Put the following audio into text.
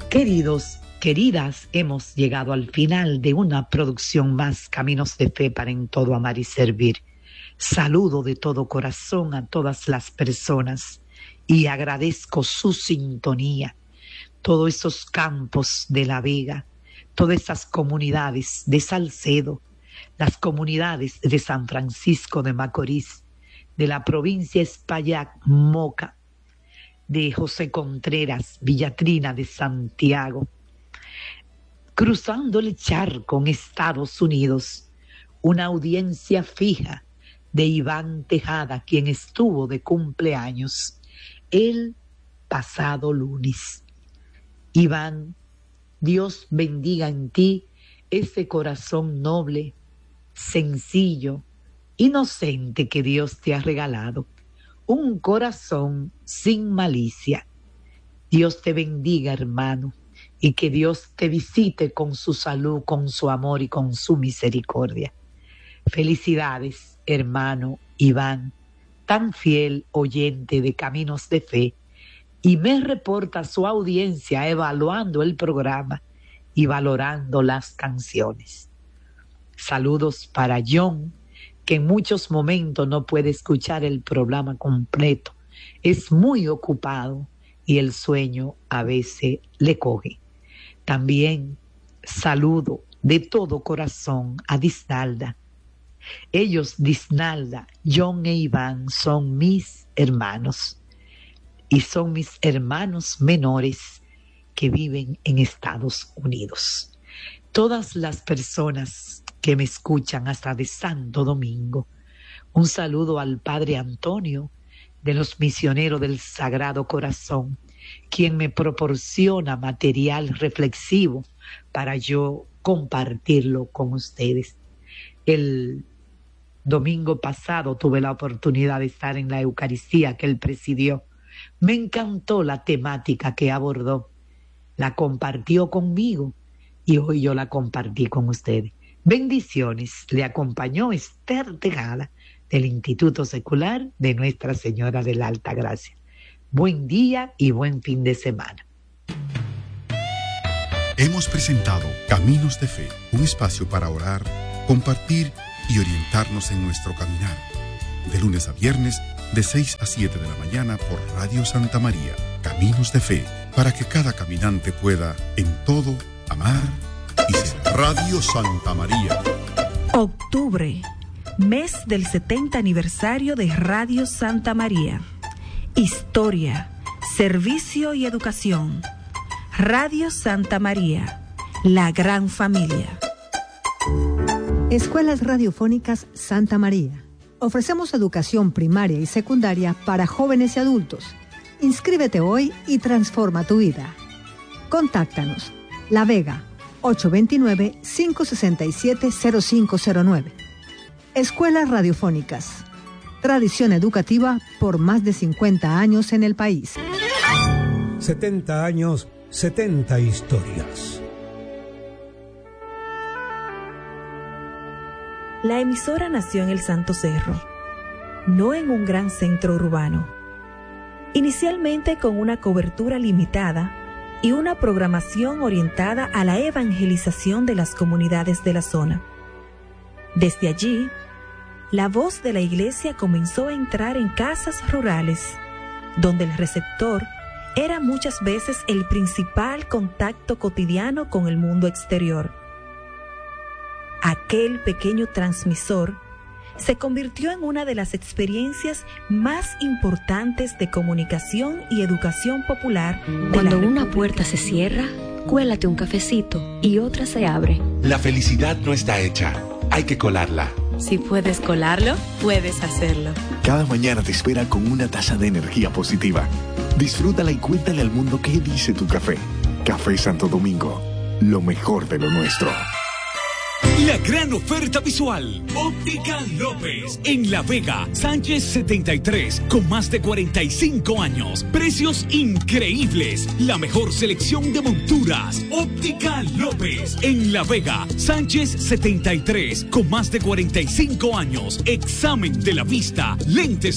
Queridos, queridas, hemos llegado al final de una producción más, Caminos de Fe para en todo amar y servir. Saludo de todo corazón a todas las personas y agradezco su sintonía. Todos esos campos de La Vega, todas esas comunidades de Salcedo, las comunidades de San Francisco de Macorís, de la provincia Espaillat, Moca, de José Contreras, Villatrina de Santiago, cruzando el charco en Estados Unidos, una audiencia fija de Iván Tejada, quien estuvo de cumpleaños el pasado lunes. Iván, Dios bendiga en ti ese corazón noble, sencillo, inocente que Dios te ha regalado. Un corazón sin malicia. Dios te bendiga, hermano, y que Dios te visite con su salud, con su amor y con su misericordia. Felicidades, hermano Iván, tan fiel oyente de Caminos de Fe, y me reporta su audiencia evaluando el programa y valorando las canciones. Saludos para John, que en muchos momentos no puede escuchar el programa completo. Es muy ocupado y el sueño a veces le coge. También saludo de todo corazón a Disnalda. Ellos, Disnalda, John e Iván, son mis hermanos y son mis hermanos menores que viven en Estados Unidos. Todas las personas que me escuchan hasta de Santo Domingo, un saludo al Padre Antonio de los Misioneros del Sagrado Corazón, quien me proporciona material reflexivo para yo compartirlo con ustedes. El domingo pasado tuve la oportunidad de estar en la Eucaristía que él presidió. Me encantó la temática que abordó, la compartió conmigo y hoy yo la compartí con ustedes. Bendiciones, le acompañó Esther Tejada del Instituto Secular de Nuestra Señora de la Alta Gracia. Buen día y buen fin de semana. Hemos presentado Caminos de Fe, un espacio para orar, compartir y orientarnos en nuestro caminar. De lunes a viernes, de 6 a 7 de la mañana por Radio Santa María. Caminos de Fe, para que cada caminante pueda, en todo, amar y ser. Radio Santa María. Octubre, mes del 70 aniversario de Radio Santa María. Historia, servicio y educación. Radio Santa María, la gran familia. Escuelas Radiofónicas Santa María. Ofrecemos educación primaria y secundaria para jóvenes y adultos. Inscríbete hoy y transforma tu vida. Contáctanos. La Vega, 829-567-0509. Escuelas Radiofónicas. Tradición educativa por más de 50 años en el país. 70 años, 70 historias. La emisora nació en el Santo Cerro, no en un gran centro urbano. Inicialmente con una cobertura limitada y una programación orientada a la evangelización de las comunidades de la zona. Desde allí, la voz de la iglesia comenzó a entrar en casas rurales, donde el receptor era muchas veces el principal contacto cotidiano con el mundo exterior. Aquel pequeño transmisor se convirtió en una de las experiencias más importantes de comunicación y educación popular. Cuando una puerta se cierra, cuélate un cafecito y otra se abre. La felicidad no está hecha, hay que colarla. Si puedes colarlo, puedes hacerlo. Cada mañana te espera con una taza de energía positiva. Disfrútala y cuéntale al mundo qué dice tu café. Café Santo Domingo, lo mejor de lo nuestro. La gran oferta visual. Óptica López. En La Vega, Sánchez 73, con más de 45 años. Precios increíbles. La mejor selección de monturas. Óptica López. En La Vega, Sánchez 73, con más de 45 años. Examen de la vista, lentes